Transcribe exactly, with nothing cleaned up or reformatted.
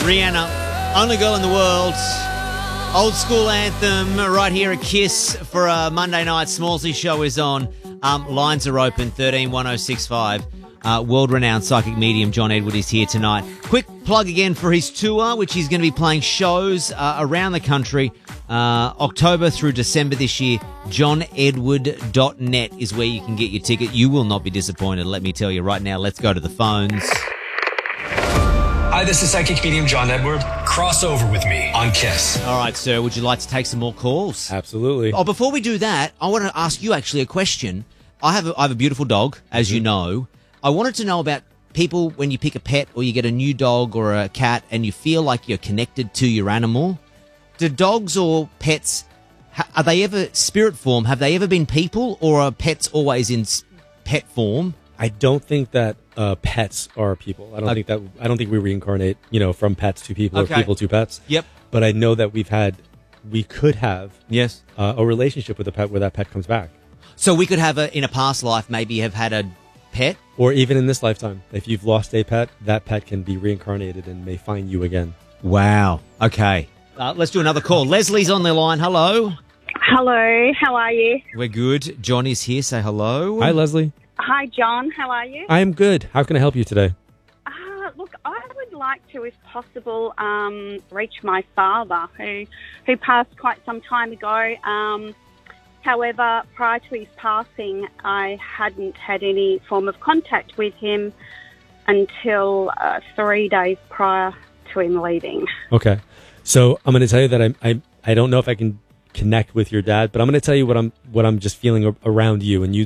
Rihanna, Only Girl in the World. Old school anthem right here at Kiss for a Monday night. Smallsy show is on. Um, lines are open, thirteen one oh six five. Uh, world-renowned psychic medium John Edward is here tonight. Quick plug again for his tour, which he's going to be playing shows uh, around the country. Uh, October through December this year. john edward dot net is where you can get your ticket. You will not be disappointed, let me tell you right now. Let's go to the phones. Hi, this is psychic medium John Edward. Cross over with me on Kiss. All right, sir, would you like to take some more calls? Absolutely. Oh, before we do that, I want to ask you actually a question. I have a, I have a beautiful dog, as mm-hmm. you know. I wanted to know about people when you pick a pet or you get a new dog or a cat and you feel like you're connected to your animal. Do dogs or pets, are they ever spirit form? Have they ever been people, or are pets always in pet form? I don't think that uh, pets are people. I don't okay. think that. I don't think we reincarnate, you know, from pets to people okay. or people to pets. Yep. But I know that we've had, we could have, yes, uh, a relationship with a pet where that pet comes back. So we could have a in a past life maybe have had a pet, or even in this lifetime, if you've lost a pet, that pet can be reincarnated and may find you again. Wow. Okay. Uh, let's do another call. Leslie's on the line. Hello. Hello. How are you? We're good. John is here. Say hello. Hi, Leslie. Hi, John. How are you? I am good. How can I help you today? Uh, look, I would like to, if possible, um, reach my father, who who passed quite some time ago. Um, however, prior to his passing, I hadn't had any form of contact with him until uh, three days prior to him leaving. Okay. So I'm going to tell you that I, I I don't know if I can connect with your dad, but I'm going to tell you what I'm what I'm just feeling around you, and you